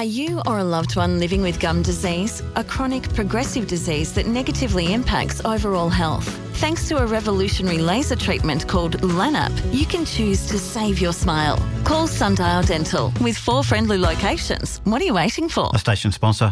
you or a loved one living with gum disease, a chronic progressive disease that negatively impacts overall health? Thanks to a revolutionary laser treatment called LANAP, you can choose to save your smile. Call Sundial Dental with 4 friendly locations. What are you waiting for? A station sponsor.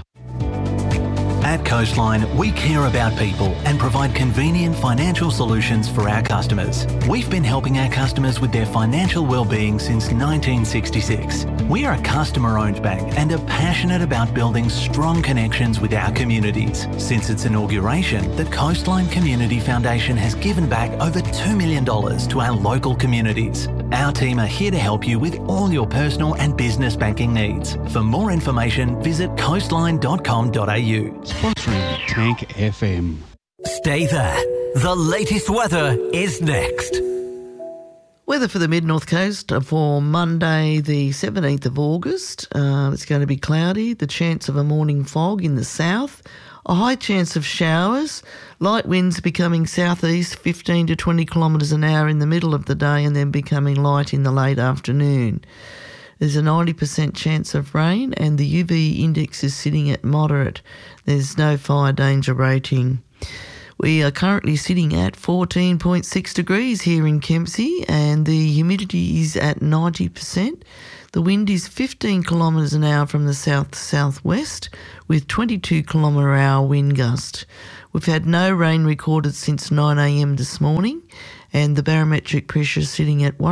At Coastline, we care about people and provide convenient financial solutions for our customers. We've been helping our customers with their financial well-being since 1966. We are a customer-owned bank and are passionate about building strong connections with our communities. Since its inauguration, the Coastline Community Foundation has given back over $2 million to our local communities. Our team are here to help you with all your personal and business banking needs. For more information, visit coastline.com.au. Sponsoring Tank FM. Stay there. The latest weather is next. Weather for the mid-north coast for Monday the 17th of August. It's going to be cloudy, the chance of a morning fog in the south, a high chance of showers, light winds becoming southeast 15 to 20 kilometres an hour in the middle of the day and then becoming light in the late afternoon. There's a 90% chance of rain and the UV index is sitting at moderate. There's no fire danger rating. We are currently sitting at 14.6 degrees here in Kempsey and the humidity is at 90%. The wind is 15 kilometres an hour from the south-southwest with 22 kilometre hour wind gust. We've had no rain recorded since 9 a.m. this morning and the barometric pressure is sitting at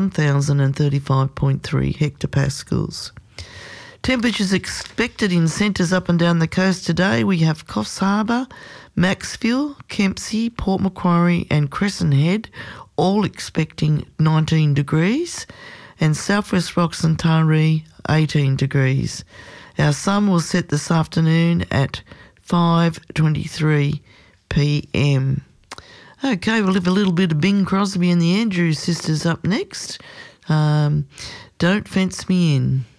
1,035.3 hectopascals. Temperatures expected in centres up and down the coast today. We have Coffs Harbour, Maxville, Kempsey, Port Macquarie and Crescent Head, all expecting 19 degrees, and Southwest Rocks and Taree, 18 degrees. Our sun will set this afternoon at 5:23 p.m. Okay, we'll have a little bit of Bing Crosby and the Andrews Sisters up next. Don't Fence Me In.